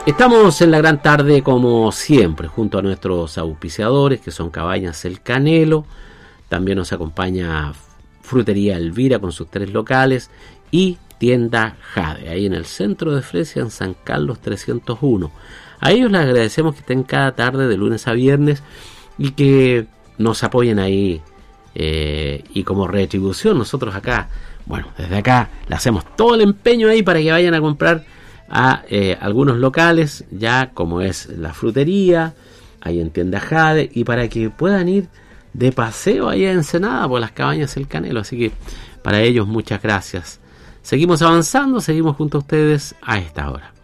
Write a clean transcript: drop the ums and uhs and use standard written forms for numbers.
Estamos en la gran tarde como siempre junto a nuestros auspiciadores que son Cabañas El Canelo, también nos acompaña Frutería Elvira con sus 3 locales y Tienda Jade, ahí en el centro de Fresia en San Carlos 301. A ellos les agradecemos que estén cada tarde de lunes a viernes y que nos apoyen ahí y como retribución nosotros acá, bueno, desde acá le hacemos todo el empeño ahí para que vayan a comprar a algunos locales, ya como es la frutería, ahí en Tienda Jade, y para que puedan ir de paseo allá en Ensenada por las Cabañas El Canelo. Así que para ellos muchas gracias. Seguimos avanzando, seguimos junto a ustedes a esta hora.